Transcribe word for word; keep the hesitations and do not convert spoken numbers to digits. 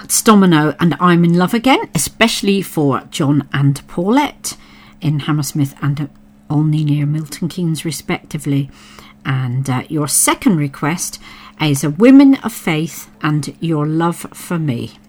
That's Domino and I'm in Love Again, especially for John and Paulette in Hammersmith and Olney near Milton Keynes respectively. And uh, your second request is a Women of Faith and Your Love for Me.